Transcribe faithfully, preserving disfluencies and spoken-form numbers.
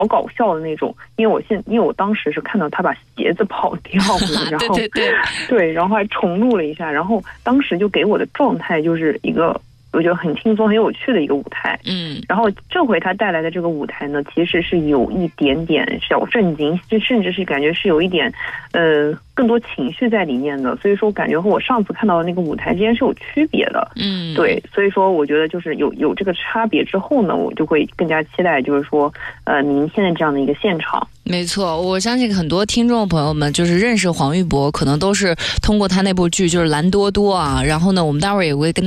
好搞笑的那种，因为我现因为我当时是看到他把鞋子跑掉了，然后对对对对，然后还重录了一下，然后当时就给我的状态就是一个我觉得很轻松很有趣的一个舞台。 嗯， 然后这回他带来的这个舞台呢，其实是有一点点小震惊，就甚至是感觉是有一点呃更多情绪在里面的，所以说感觉和我上次看到的那个舞台之间是有区别的。 嗯， 对，所以说我觉得就是有有这个差别之后呢，我就会更加期待就是说呃明天的这样的一个现场。 没错，我相信很多听众朋友们就是认识黄玉博可能都是通过他那部剧就是蓝多多啊，然后呢我们待会儿也会跟